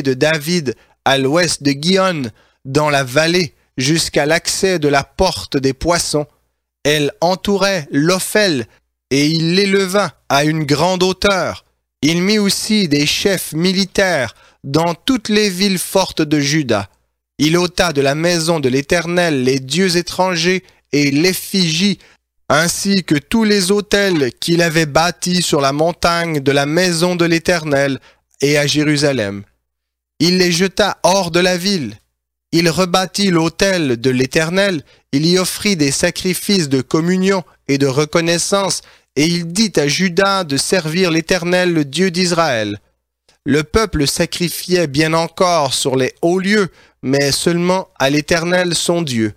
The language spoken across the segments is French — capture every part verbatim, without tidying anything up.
pied de David, à l'ouest de Gihon, dans la vallée, jusqu'à l'accès de la porte des poissons. Elle entourait l'Ophel, et il l'éleva à une grande hauteur. Il mit aussi des chefs militaires dans toutes les villes fortes de Juda. Il ôta de la maison de l'Éternel les dieux étrangers et l'effigie, ainsi que tous les autels qu'il avait bâtis sur la montagne de la maison de l'Éternel et à Jérusalem. Il les jeta hors de la ville. Il rebâtit l'autel de l'Éternel, il y offrit des sacrifices de communion et de reconnaissance, et il dit à Juda de servir l'Éternel, le Dieu d'Israël. Le peuple sacrifiait bien encore sur les hauts lieux, mais seulement à l'Éternel son Dieu.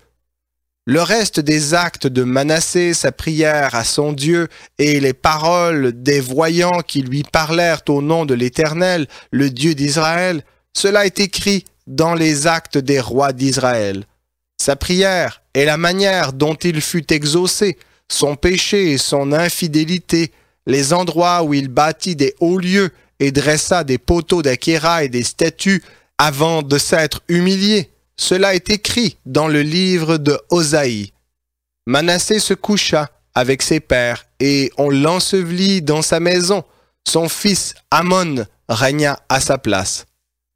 Le reste des actes de Manassé, sa prière à son Dieu, et les paroles des voyants qui lui parlèrent au nom de l'Éternel, le Dieu d'Israël, cela est écrit dans les actes des rois d'Israël. Sa prière et la manière dont il fut exaucé, son péché et son infidélité, les endroits où il bâtit des hauts lieux et dressa des poteaux d'Achéra et des statues avant de s'être humilié, cela est écrit dans le livre de Osaïe. Manassé se coucha avec ses pères et on l'ensevelit dans sa maison. Son fils Amon régna à sa place.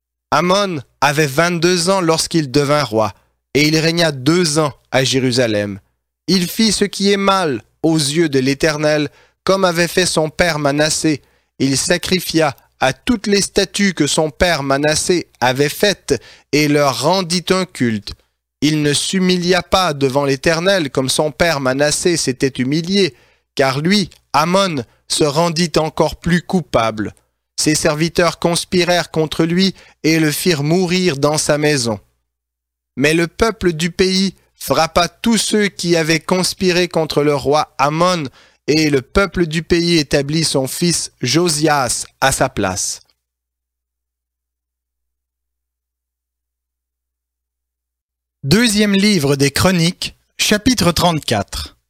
Amon avait vingt-deux ans lorsqu'il devint roi, et il régna deux ans à Jérusalem. Il fit ce qui est mal aux yeux de l'Éternel, comme avait fait son père Manassé. Il sacrifia à toutes les statues que son père Manassé avait faites et leur rendit un culte. Il ne s'humilia pas devant l'Éternel comme son père Manassé s'était humilié, car lui, Amon, se rendit encore plus coupable. Ses serviteurs conspirèrent contre lui et le firent mourir dans sa maison. Mais le peuple du pays frappa tous ceux qui avaient conspiré contre le roi Amon, et le peuple du pays établit son fils Josias à sa place. Deuxième livre des Chroniques, chapitre trente-quatre.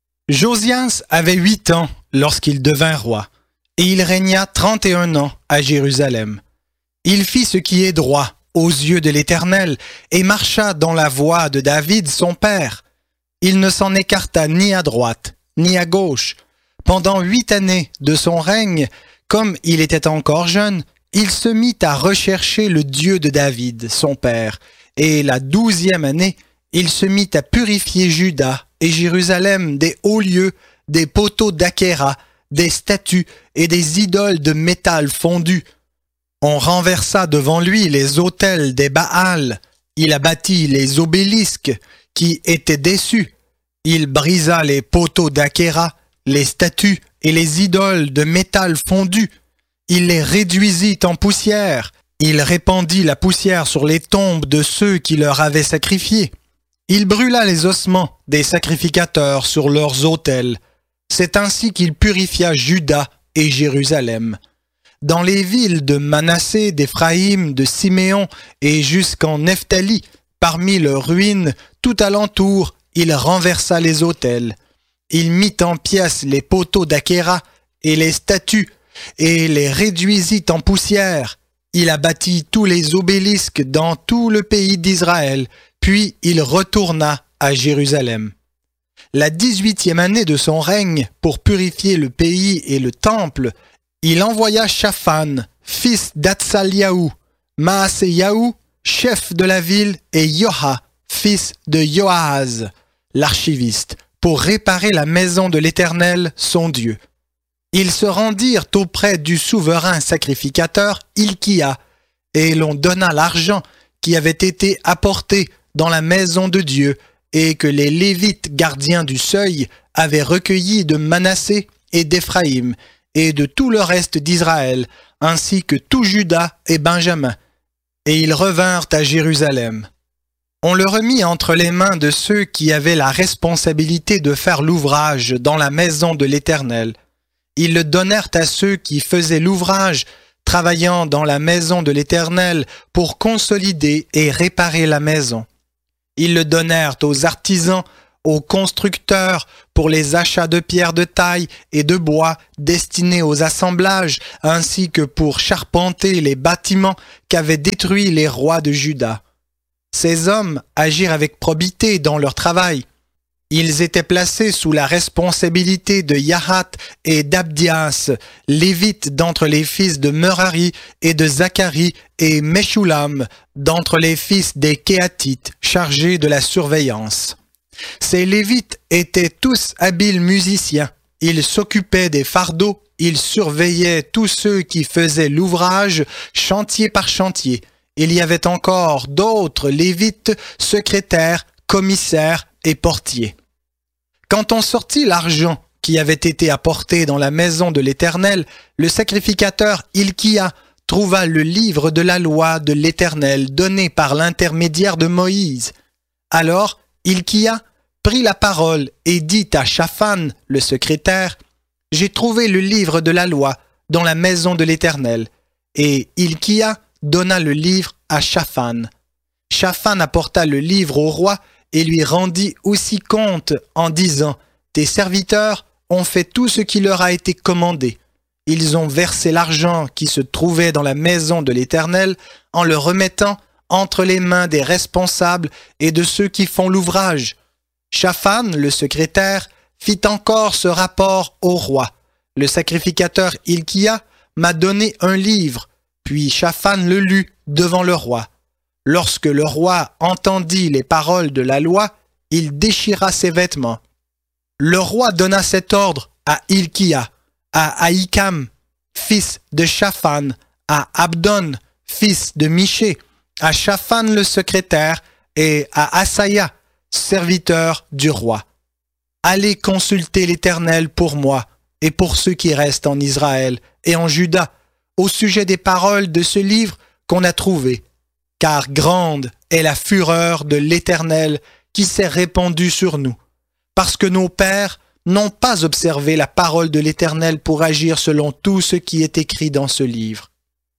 Josias avait huit ans lorsqu'il devint roi, et il régna trente et un ans à Jérusalem. Il fit ce qui est droit aux yeux de l'Éternel, et marcha dans la voie de David son père. Il ne s'en écarta ni à droite, ni à gauche. Pendant huit années de son règne, comme il était encore jeune, il se mit à rechercher le Dieu de David, son père, et la douzième année, il se mit à purifier Juda et Jérusalem des hauts lieux, des poteaux d'Achéra, des statues et des idoles de métal fondu. On renversa devant lui les autels des Baals, il abattit les obélisques qui étaient dessus, il brisa les poteaux d'Achéra, les statues et les idoles de métal fondu. Il les réduisit en poussière. Il répandit la poussière sur les tombes de ceux qui leur avaient sacrifié. Il brûla les ossements des sacrificateurs sur leurs autels. C'est ainsi qu'il purifia Juda et Jérusalem. Dans les villes de Manassé, d'Éphraïm, de Siméon et jusqu'en Nephtali, parmi leurs ruines, tout alentour, il renversa les autels. Il mit en pièces les poteaux d'Achéra et les statues, et les réduisit en poussière. Il abattit tous les obélisques dans tout le pays d'Israël, puis il retourna à Jérusalem. La dix-huitième année de son règne, pour purifier le pays et le temple, il envoya Shaphan, fils d'Atsaliaou, Maaseyahu, chef de la ville, et Yoha, fils de Joahaz, l'archiviste, pour réparer la maison de l'Éternel, son Dieu. Ils se rendirent auprès du souverain sacrificateur Hilkia, et l'on donna l'argent qui avait été apporté dans la maison de Dieu, et que les Lévites gardiens du seuil avaient recueilli de Manassé et d'Éphraïm, et de tout le reste d'Israël, ainsi que tout Juda et Benjamin. Et ils revinrent à Jérusalem. On le remit entre les mains de ceux qui avaient la responsabilité de faire l'ouvrage dans la maison de l'Éternel. Ils le donnèrent à ceux qui faisaient l'ouvrage, travaillant dans la maison de l'Éternel pour consolider et réparer la maison. Ils le donnèrent aux artisans, aux constructeurs pour les achats de pierres de taille et de bois destinés aux assemblages, ainsi que pour charpenter les bâtiments qu'avaient détruits les rois de Juda. Ces hommes agirent avec probité dans leur travail. Ils étaient placés sous la responsabilité de Yahath et d'Abdias, lévites d'entre les fils de Merari et de Zacharie, et Meshulam d'entre les fils des Kéatites, chargés de la surveillance. Ces lévites étaient tous habiles musiciens. Ils s'occupaient des fardeaux, ils surveillaient tous ceux qui faisaient l'ouvrage, chantier par chantier. Il y avait encore d'autres lévites, secrétaires, commissaires et portiers. Quand on sortit l'argent qui avait été apporté dans la maison de l'Éternel, le sacrificateur Hilkia trouva le livre de la loi de l'Éternel donné par l'intermédiaire de Moïse. Alors Hilkia prit la parole et dit à Shaphan, le secrétaire, « J'ai trouvé le livre de la loi dans la maison de l'Éternel. » Et Hilkia donna le livre à Shaphan. Shaphan apporta le livre au roi et lui rendit aussi compte en disant « Tes serviteurs ont fait tout ce qui leur a été commandé. Ils ont versé l'argent qui se trouvait dans la maison de l'Éternel en le remettant entre les mains des responsables et de ceux qui font l'ouvrage. » Shaphan, le secrétaire, fit encore ce rapport au roi. Le sacrificateur Hilkia m'a donné un livre, puis Shaphan le lut devant le roi. Lorsque le roi entendit les paroles de la loi, il déchira ses vêtements. Le roi donna cet ordre à Hilkia, à Ahikam, fils de Shaphan, à Abdon, fils de Miché, à Shaphan le secrétaire et à Asaya, serviteur du roi. Allez consulter l'Éternel pour moi et pour ceux qui restent en Israël et en Juda au sujet des paroles de ce livre qu'on a trouvé. Car grande est la fureur de l'Éternel qui s'est répandue sur nous, parce que nos pères n'ont pas observé la parole de l'Éternel pour agir selon tout ce qui est écrit dans ce livre.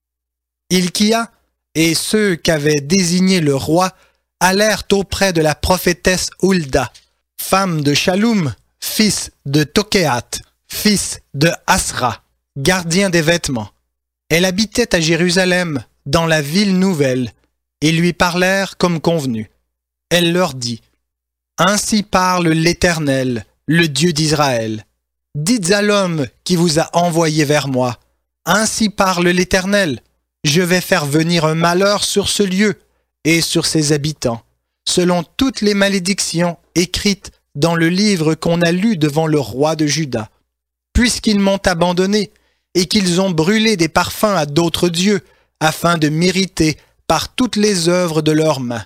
Hilkia et ceux qu'avait désigné le roi allèrent auprès de la prophétesse Hulda, femme de Shallum, fils de Tokéat, fils de Asra, gardien des vêtements. Elle habitait à Jérusalem, dans la ville nouvelle, et lui parlèrent comme convenu. Elle leur dit, « Ainsi parle l'Éternel, le Dieu d'Israël. Dites à l'homme qui vous a envoyé vers moi, « Ainsi parle l'Éternel, je vais faire venir un malheur sur ce lieu et sur ses habitants, selon toutes les malédictions écrites dans le livre qu'on a lu devant le roi de Juda, puisqu'ils m'ont abandonné et qu'ils ont brûlé des parfums à d'autres dieux, afin de mériter par toutes les œuvres de leurs mains.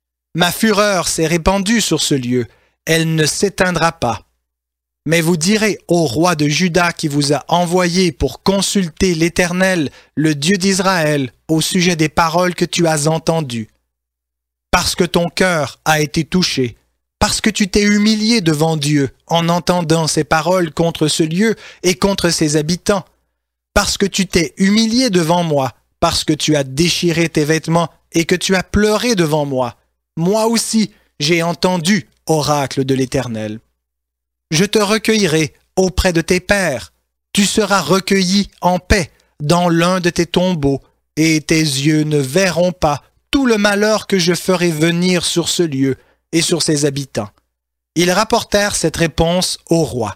Ma fureur s'est répandue sur ce lieu, elle ne s'éteindra pas. Mais vous direz au roi de Juda qui vous a envoyé pour consulter l'Éternel, le Dieu d'Israël, au sujet des paroles que tu as entendues. Parce que ton cœur a été touché, parce que tu t'es humilié devant Dieu en entendant ces paroles contre ce lieu et contre ses habitants, parce que tu t'es humilié devant moi, parce que tu as déchiré tes vêtements et que tu as pleuré devant moi. Moi aussi, j'ai entendu, oracle de l'Éternel. Je te recueillerai auprès de tes pères. Tu seras recueilli en paix dans l'un de tes tombeaux, et tes yeux ne verront pas tout le malheur que je ferai venir sur ce lieu et sur ses habitants. » Ils rapportèrent cette réponse au roi.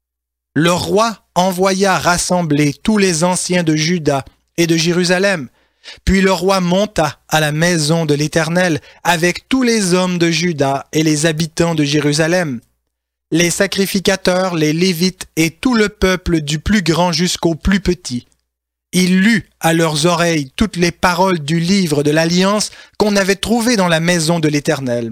Le roi envoya rassembler tous les anciens de Juda et de Jérusalem. Puis le roi monta à la maison de l'Éternel avec tous les hommes de Juda et les habitants de Jérusalem, les sacrificateurs, les Lévites et tout le peuple du plus grand jusqu'au plus petit. Il lut à leurs oreilles toutes les paroles du livre de l'Alliance qu'on avait trouvé dans la maison de l'Éternel.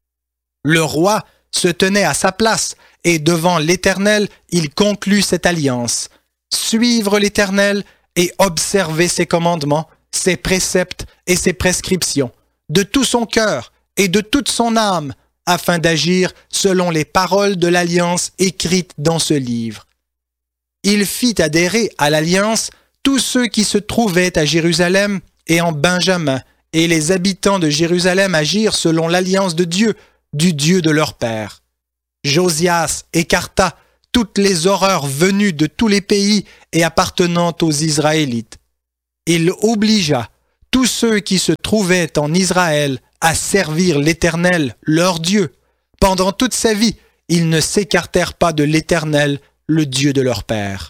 Le roi se tenait à sa place et devant l'Éternel, il conclut cette alliance. Suivre l'Éternel et observer ses commandements, ses préceptes et ses prescriptions, de tout son cœur et de toute son âme, afin d'agir selon les paroles de l'alliance écrites dans ce livre. Il fit adhérer à l'alliance tous ceux qui se trouvaient à Jérusalem et en Benjamin, et les habitants de Jérusalem agirent selon l'alliance de Dieu, du Dieu de leur père. Josias écarta toutes les horreurs venues de tous les pays et appartenant aux Israélites. Il obligea tous ceux qui se trouvaient en Israël à servir l'Éternel, leur Dieu. Pendant toute sa vie, ils ne s'écartèrent pas de l'Éternel, le Dieu de leur père.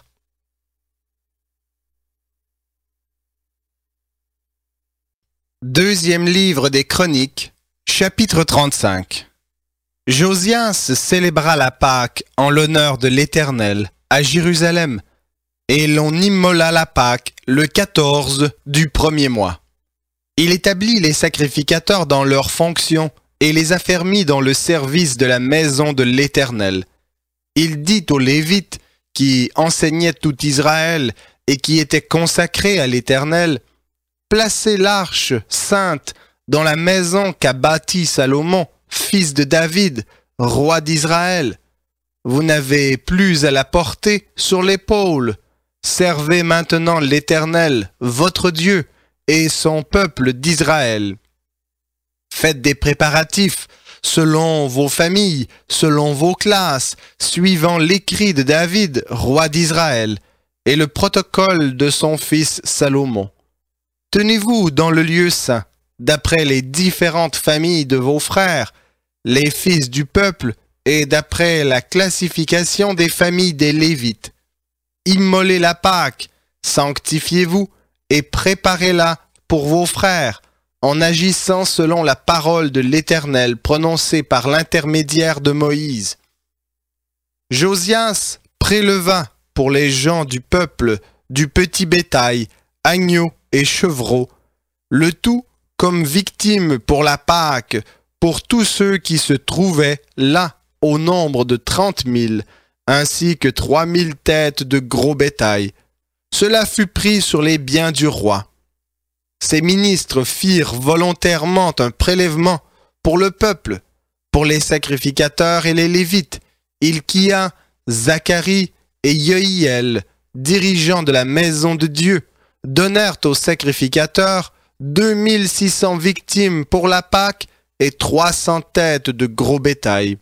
Deuxième livre des Chroniques, chapitre trente-cinq. Josias célébra la Pâque en l'honneur de l'Éternel à Jérusalem, et l'on immola la Pâque le quatorze du premier mois. Il établit les sacrificateurs dans leurs fonctions et les affermit dans le service de la maison de l'Éternel. Il dit aux Lévites, qui enseignaient tout Israël et qui étaient consacrés à l'Éternel, « Placez l'arche sainte dans la maison qu'a bâtie Salomon, fils de David, roi d'Israël. Vous n'avez plus à la porter sur l'épaule. Servez maintenant l'Éternel, votre Dieu, et son peuple d'Israël. Faites des préparatifs selon vos familles, selon vos classes, suivant l'écrit de David, roi d'Israël, et le protocole de son fils Salomon. Tenez-vous dans le lieu saint, d'après les différentes familles de vos frères, les fils du peuple, et d'après la classification des familles des Lévites. Immolez la Pâque, sanctifiez-vous, et préparez-la pour vos frères, en agissant selon la parole de l'Éternel prononcée par l'intermédiaire de Moïse. Josias préleva pour les gens du peuple du petit bétail, agneaux et chevreaux, le tout comme victime pour la Pâque, pour tous ceux qui se trouvaient là au nombre de trente mille, ainsi que trois mille têtes de gros bétail. Cela fut pris sur les biens du roi. Ses ministres firent volontairement un prélèvement pour le peuple, pour les sacrificateurs et les Lévites, Hilkia, Zacharie et Yohiel, dirigeants de la maison de Dieu, donnèrent aux sacrificateurs deux mille six cents victimes pour la Pâque et trois cents têtes de gros bétail.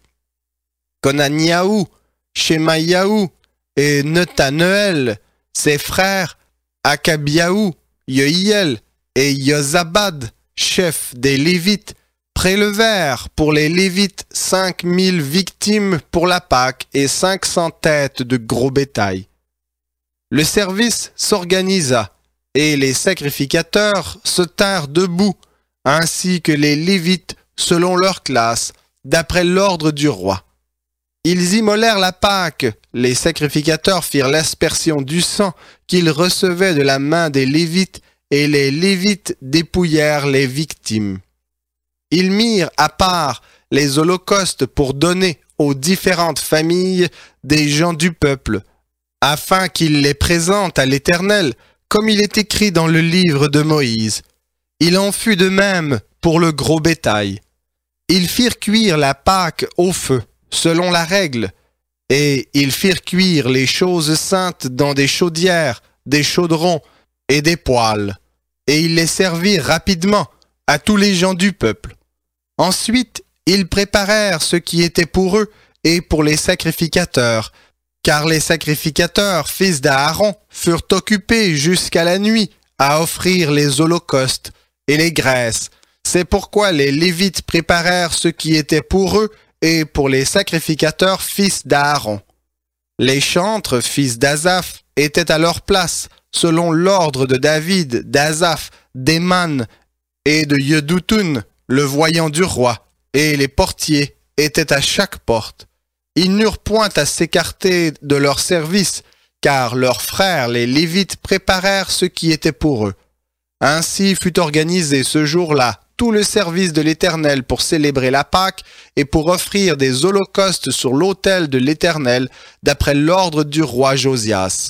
Conaniahu, Shemaïahu et Nethaneël, ses frères, Akabiahu, Yohiel et Yozabad, chefs des Lévites, prélevèrent pour les Lévites cinq mille victimes pour la Pâque et cinq cents têtes de gros bétail. Le service s'organisa et les sacrificateurs se tinrent debout, ainsi que les Lévites selon leur classe, d'après l'ordre du roi. Ils immolèrent la Pâque, les sacrificateurs firent l'aspersion du sang qu'ils recevaient de la main des Lévites, et les Lévites dépouillèrent les victimes. Ils mirent à part les holocaustes pour donner aux différentes familles des gens du peuple, afin qu'ils les présentent à l'Éternel, comme il est écrit dans le livre de Moïse. Il en fut de même pour le gros bétail. Ils firent cuire la Pâque au feu, selon la règle, et ils firent cuire les choses saintes dans des chaudières, des chaudrons et des poêles, et ils les servirent rapidement à tous les gens du peuple. Ensuite, ils préparèrent ce qui était pour eux et pour les sacrificateurs, car les sacrificateurs, fils d'Aaron, furent occupés jusqu'à la nuit à offrir les holocaustes et les graisses. C'est pourquoi les Lévites préparèrent ce qui était pour eux et pour les sacrificateurs, fils d'Aaron. Les chantres, fils d'Azaph, étaient à leur place, selon l'ordre de David, d'Azaph, d'Éman et de Yedutun, le voyant du roi, et les portiers étaient à chaque porte. Ils n'eurent point à s'écarter de leur service, car leurs frères, les Lévites, préparèrent ce qui était pour eux. Ainsi fut organisé ce jour-là tout le service de l'Éternel pour célébrer la Pâque et pour offrir des holocaustes sur l'autel de l'Éternel, d'après l'ordre du roi Josias.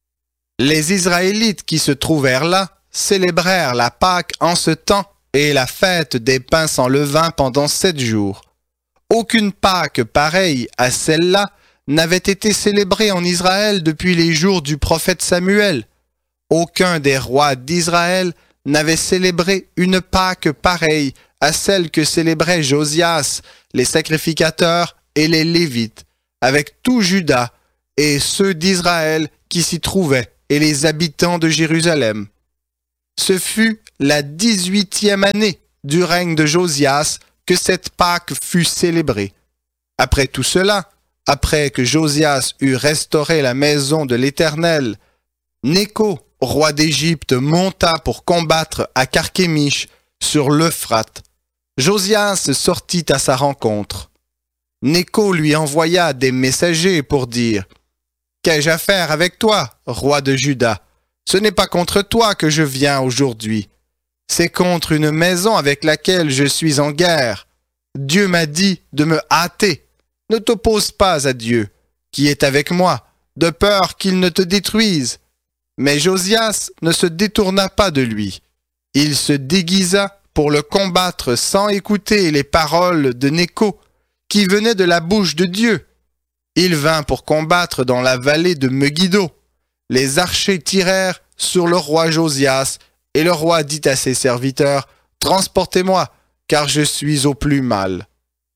Les Israélites qui se trouvèrent là célébrèrent la Pâque en ce temps et la fête des pains sans levain pendant sept jours. Aucune Pâque pareille à celle-là n'avait été célébrée en Israël depuis les jours du prophète Samuel. Aucun des rois d'Israël n'avait célébré une Pâque pareille à celle que célébrait Josias, les sacrificateurs et les Lévites, avec tout Juda et ceux d'Israël qui s'y trouvaient, et les habitants de Jérusalem. Ce fut la dix-huitième année du règne de Josias que cette Pâque fut célébrée. Après tout cela, après que Josias eut restauré la maison de l'Éternel, Nécho, roi d'Égypte, monta pour combattre à Carchemish sur l'Euphrate. Josias sortit à sa rencontre. Nécho lui envoya des messagers pour dire « Qu'ai-je à faire avec toi, roi de Juda? Ce n'est pas contre toi que je viens aujourd'hui. C'est contre une maison avec laquelle je suis en guerre. Dieu m'a dit de me hâter. Ne t'oppose pas à Dieu, qui est avec moi, de peur qu'il ne te détruise. » Mais Josias ne se détourna pas de lui. Il se déguisa pour le combattre sans écouter les paroles de Nécho, qui venaient de la bouche de Dieu. Il vint pour combattre dans la vallée de Megiddo. Les archers tirèrent sur le roi Josias, et le roi dit à ses serviteurs, « Transportez-moi, car je suis au plus mal. »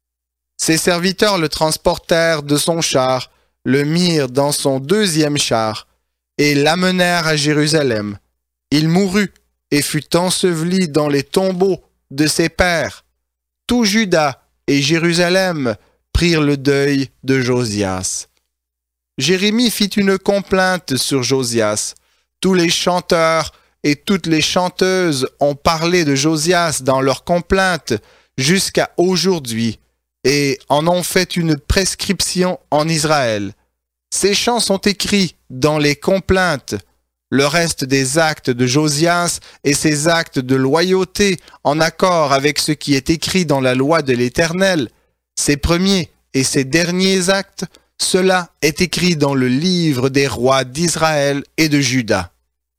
Ses serviteurs le transportèrent de son char, le mirent dans son deuxième char, et l'amenèrent à Jérusalem. Il mourut et fut enseveli dans les tombeaux de ses pères. Tout Juda et Jérusalem prirent le deuil de Josias. Jérémie fit une complainte sur Josias. Tous les chanteurs et toutes les chanteuses ont parlé de Josias dans leurs complaintes jusqu'à aujourd'hui et en ont fait une prescription en Israël. Ces chants sont écrits dans les complaintes. Le reste des actes de Josias et ses actes de loyauté en accord avec ce qui est écrit dans la loi de l'Éternel, ses premiers et ses derniers actes, cela est écrit dans le livre des rois d'Israël et de Juda.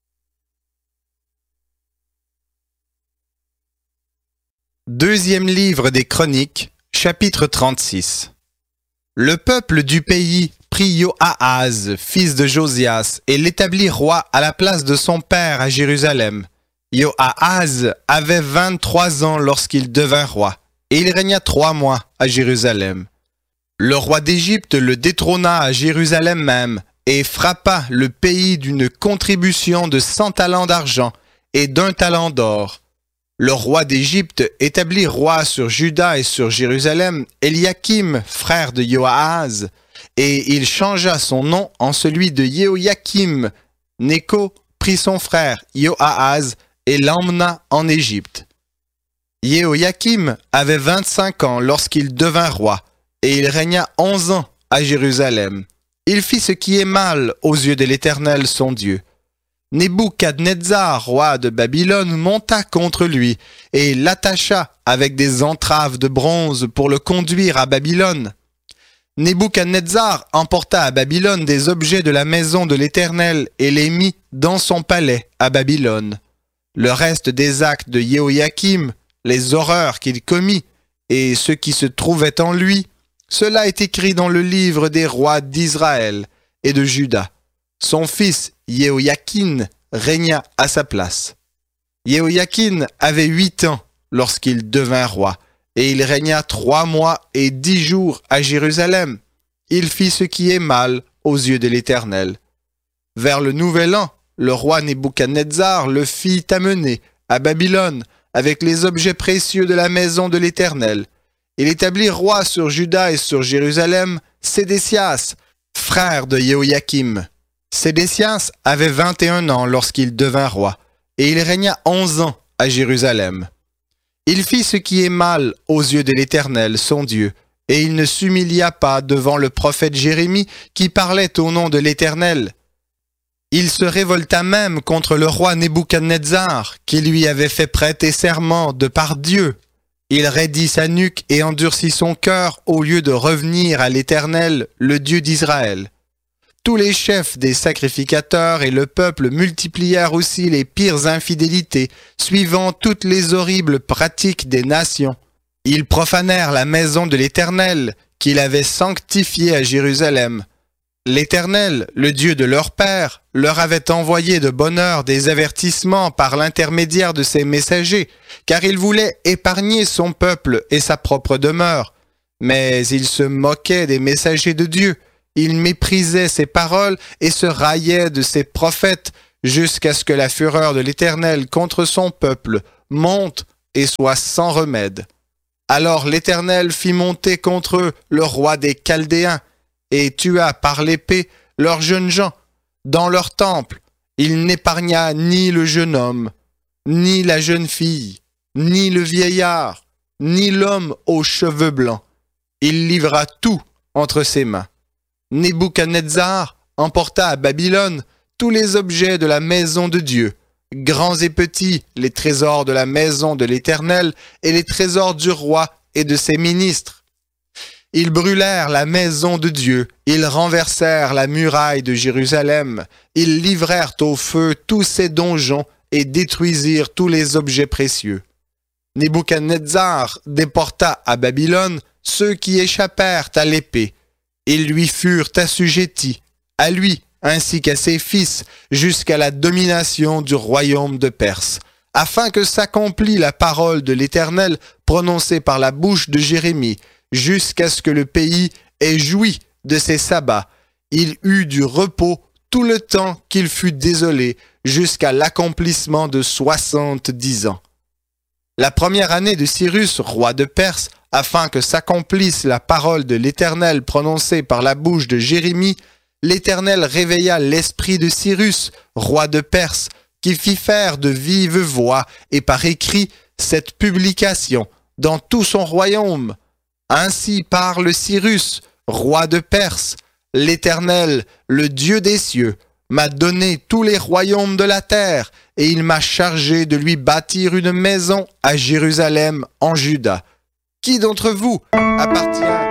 Deuxième livre des Chroniques, chapitre trente-six. Le peuple du pays prit Joahaz, fils de Josias, et l'établit roi à la place de son père à Jérusalem. Joahaz avait vingt-trois ans lorsqu'il devint roi, et il régna trois mois à Jérusalem. Le roi d'Égypte le détrôna à Jérusalem même, et frappa le pays d'une contribution de cent talents d'argent et d'un talent d'or. Le roi d'Égypte établit roi sur Juda et sur Jérusalem Eliakim, frère de Joahaz, et il changea son nom en celui de Jéhoïakim. Nécho prit son frère Joahaz et l'emmena en Égypte. Jéhoïakim avait vingt-cinq ans lorsqu'il devint roi, et il régna onze ans à Jérusalem. Il fit ce qui est mal aux yeux de l'Éternel son Dieu. Nebuchadnezzar, roi de Babylone, monta contre lui et l'attacha avec des entraves de bronze pour le conduire à Babylone. Nebuchadnezzar emporta à Babylone des objets de la maison de l'Éternel et les mit dans son palais à Babylone. Le reste des actes de Jéhoïakim, les horreurs qu'il commit et ce qui se trouvait en lui, cela est écrit dans le livre des rois d'Israël et de Juda. Son fils Jéhoïakin régna à sa place. Jéhoïakin avait huit ans lorsqu'il devint roi, et il régna trois mois et dix jours à Jérusalem. Il fit ce qui est mal aux yeux de l'Éternel. Vers le nouvel an, le roi Nebuchadnezzar le fit amener à Babylone avec les objets précieux de la maison de l'Éternel. Il établit roi sur Juda et sur Jérusalem Sédécias, frère de Jéhoïakim. Sédécias avait vingt et un ans lorsqu'il devint roi, et il régna onze ans à Jérusalem. Il fit ce qui est mal aux yeux de l'Éternel, son Dieu, et il ne s'humilia pas devant le prophète Jérémie qui parlait au nom de l'Éternel. Il se révolta même contre le roi Nebuchadnezzar, qui lui avait fait prêter serment de par Dieu. Il raidit sa nuque et endurcit son cœur au lieu de revenir à l'Éternel, le Dieu d'Israël. Tous les chefs des sacrificateurs et le peuple multiplièrent aussi les pires infidélités, suivant toutes les horribles pratiques des nations. Ils profanèrent la maison de l'Éternel, qu'il avait sanctifiée à Jérusalem. L'Éternel, le Dieu de leur père, leur avait envoyé de bonne heure des avertissements par l'intermédiaire de ses messagers, car il voulait épargner son peuple et sa propre demeure. Mais il se moquait des messagers de Dieu. Il méprisait ses paroles et se raillait de ses prophètes jusqu'à ce que la fureur de l'Éternel contre son peuple monte et soit sans remède. Alors l'Éternel fit monter contre eux le roi des Chaldéens et tua par l'épée leurs jeunes gens. Dans leur temple, il n'épargna ni le jeune homme, ni la jeune fille, ni le vieillard, ni l'homme aux cheveux blancs. Il livra tout entre ses mains. Nebuchadnezzar emporta à Babylone tous les objets de la maison de Dieu, grands et petits, les trésors de la maison de l'Éternel et les trésors du roi et de ses ministres. Ils brûlèrent la maison de Dieu, ils renversèrent la muraille de Jérusalem, ils livrèrent au feu tous ses donjons et détruisirent tous les objets précieux. Nebuchadnezzar déporta à Babylone ceux qui échappèrent à l'épée. Ils lui furent assujettis, à lui ainsi qu'à ses fils, jusqu'à la domination du royaume de Perse, afin que s'accomplît la parole de l'Éternel prononcée par la bouche de Jérémie, jusqu'à ce que le pays ait joui de ses sabbats. Il eut du repos tout le temps qu'il fut désolé, jusqu'à l'accomplissement de soixante-dix ans. La première année de Cyrus, roi de Perse, afin que s'accomplisse la parole de l'Éternel prononcée par la bouche de Jérémie, l'Éternel réveilla l'esprit de Cyrus, roi de Perse, qui fit faire de vive voix et par écrit cette publication dans tout son royaume. Ainsi parle Cyrus, roi de Perse, l'Éternel, le Dieu des cieux, m'a donné tous les royaumes de la terre, et il m'a chargé de lui bâtir une maison à Jérusalem en Juda. Qui d'entre vous appartient